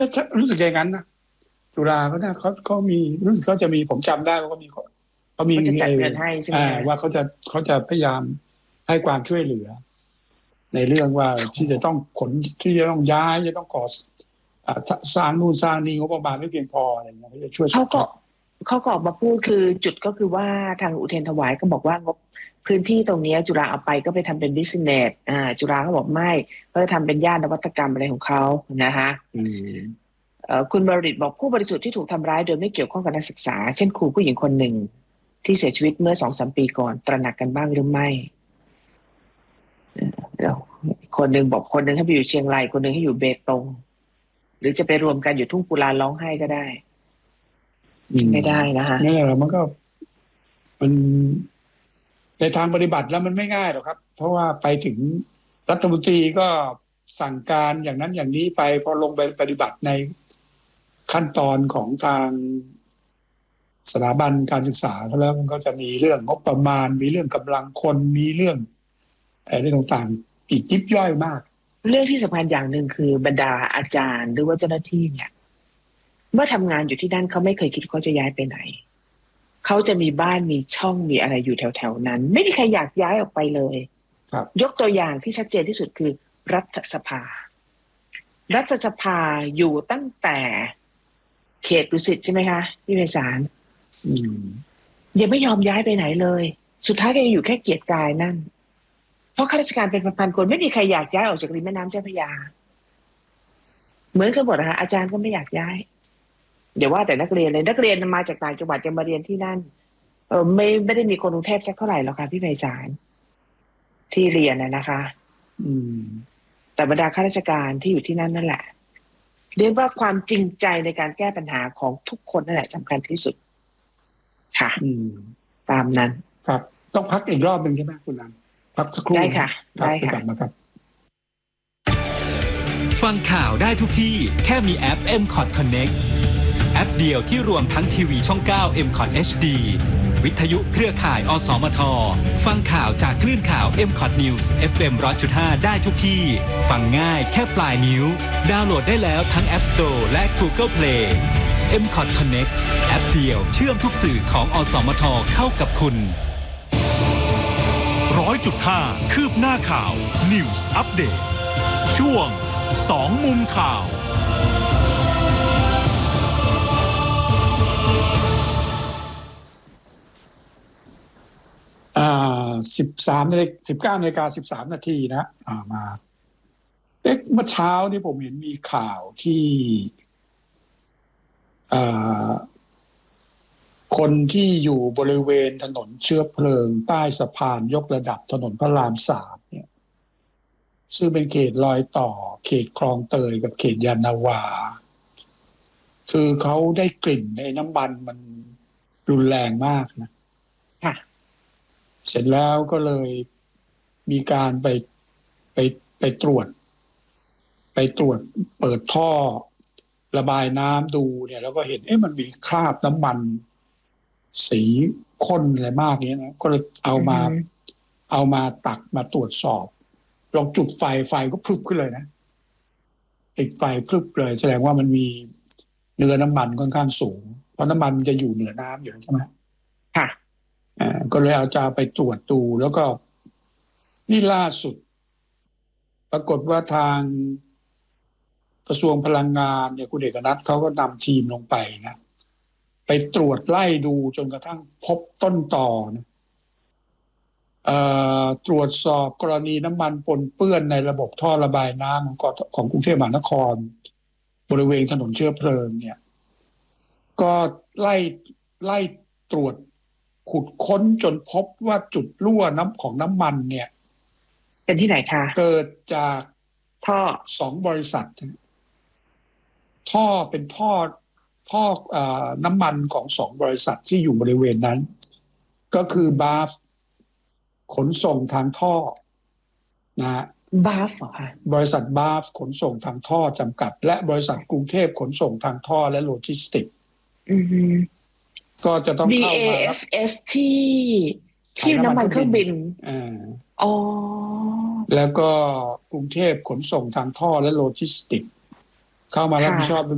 รู้สึกอย่างนั้นนะจุฬาเขาเนี่ยเขามีรู้สึกเขาจะมีผมจำได้ว่าเขามีเขาจะจัดเงินให้ใช่ไหมคะว่าเขาจะพยายามให้ความช่วยเหลือในเรื่องว่าที่จะต้องขนที่จะต้องย้ายจะต้องก่อสร้างนู่นสร้างนี่งบประมาณไม่เพียงพออะไรเงี้ยเขาจะช่วยสเขาก็มทบเขาก็ออกมาพูดคือจุดก็คือว่าทางอุเทรนถวายก็บอกว่างบพื้นที่ตรงนี้จุฬาเอาไปก็ไปทำเป็นบิสเนสจุฬาเขาบอกไม่เขาจะทำเป็นย่านนวัตกรรมอะไรของเขานะคะอืมคุณบริตบอกผู้บริสุทธิ์ที่ถูกทำร้ายโดยไม่เกี่ยวข้องกับนักศึกษาเช่นครูผู้หญิงคนหนึ่งที่เสียชีวิตเมื่อ2-3 ปีก่อนตระหนักกันบ้างหรือไม่แล้วคนหนึ่งบอกคนหนึ่งให้ไปอยู่เชียงรายคนหนึ่งให้อยู่เบตงหรือจะไปรวมกันอยู่ทุ่งกุลาร้องไห้ก็ได้ไม่ได้นะคะนั่นแหละมันในทางปฏิบัติแล้วมันไม่ง่ายหรอกครับเพราะว่าไปถึงรัฐมนตรีก็สั่งการอย่างนั้นอย่างนี้ไปพอลงไปปฏิบัติในขั้นตอนของทางสถาบันการศึกษาแล้วมันก็จะมีเรื่องงบประมาณมีเรื่องกำลังคนมีเรื่องอะไรต่างๆอีกยิบย่อยมากเรื่องที่สำคัญอย่างหนึ่งคือบรรดาอาจารย์หรือว่าเจ้าหน้าที่เนี่ยเมื่อทำงานอยู่ที่นั่นเขาไม่เคยคิดเขาจะย้ายไปไหนเขาจะมีบ้านมีช่องมีอะไรอยู่แถวๆนั้นไม่มีใครอยากย้ายออกไปเลยครับยกตัวอย่างที่ชัดเจนที่สุดคือรัฐสภาอยู่ตั้งแต่เขตดุสิตใช่ไหมคะที่ไพศาลยังไม่ยอมย้ายไปไหนเลยสุดท้ายก็ยังอยู่แค่เกียรติกายนั่นเพราะข้าราชการเป็นพันๆคนไม่มีใครอยากย้ายออกจากริมแม่น้ำเจ้าพระยาเหมือนกันหมดนะคะอาจารย์ก็ไม่อยากย้ายเดี๋ยวว่าแต่นักเรียนเลยนักเรียนมาจากต่างจังหวัดจะมาเรียนที่นั่นไม่ได้มีคนกรุงเทพสักเท่าไหร่หรอกค่ะพี่ไพศาลที่เรียนนะคะแต่บรรดาข้าราชการที่อยู่ที่นั่นนั่นแหละเรียกว่าความจริงใจในการแก้ปัญหาของทุกคนนั่นแหละสำคัญที่สุดค่ะตามนั้นครับต้องพักอีกรอบหนึ่งใช่ไหมคุณนันพักสักครู่ได้ค่ะได้ค่ะกลับมาครับฟังข่าวได้ทุกที่แค่มีแอป MCOT Connect แอปเดียวที่รวมทั้งทีวีช่อง 9 MCOT HD วิทยุเครือข่ายอสมทฟังข่าวจากคลื่นข่าว MCOT News FM 100.5 ได้ทุกที่ฟังง่ายแค่ปลายนิ้วดาวน์โหลดได้แล้วทั้ง App Store และ Google Play MCOT Connect แอปเดียวเชื่อมทุกสื่อของอสมทเข้ากับคุณ 100.5 คืบหน้าข่าว News Update ช่วง2 มุมข่าว 19:13นะมาเมื่อเช้านี่ผมเห็นมีข่าวที่คนที่อยู่บริเวณถนนเชื้อเพลิงใต้สะพานยกระดับถนนพระราม3เนี่ยซึ่งเป็นเขตรอยต่อเขตคลองเตยกับเขตยานนาวาคือเขาได้กลิ่นในน้ำมันมันรุนแรงมากนะค่ะเสร็จแล้วก็เลยมีการไปตรวจเปิดท่อระบายน้ำดูเนี่ยแล้วก็เห็นมันมีคราบน้ำมันสีข้นอะไรมากเนี้ยนะก็เลยเอามาตักมาตรวจสอบลองจุดไฟก็พรึบขึ้นเลยนะติดไฟพรึบเลยแสดงว่ามันมีเนื้อน้ำมันค่อนข้างสูงเพราะน้ำมันจะอยู่เหนือน้ำอยู่ใช่ไหมค่ะก็เลยเอาจะไปตรวจดูแล้วก็นี่ล่าสุดปรากฏว่าทางกระทรวงพลังงานเนี่ยคุณเอกนัทเขาก็นำทีมลงไปนะไปตรวจไล่ดูจนกระทั่งพบต้นตอนะตรวจสอบกรณีน้ำมันปนเปื้อนในระบบท่อระบายน้ำของกรุงเทพมหานครบริเวณถนนเชื้อเพลิงเนี่ยก็ไล่ตรวจขุดค้นจนพบว่าจุดรั่วของน้ำมันเนี่ยเป็นที่ไหนคะเกิดจากท่อ 2 บริษัทท่อเป็นท่อน้ำมันของ2 บริษัทที่อยู่บริเวณนั้นก็คือบาฟขนส่งทางท่อนะบาฟเหรอคะบริษัทบาฟขนส่งทางท่อจำกัดและบริษัทกรุงเทพขนส่งทางท่อและโลจิสติกส์ก็จะต้องเข้ามา BAFS ที่น้ำมันเครื่องบินแล้วก็กรุงเทพขนส่งทางท่อและโลจิสติกส์เข้ามารับผิดชอบ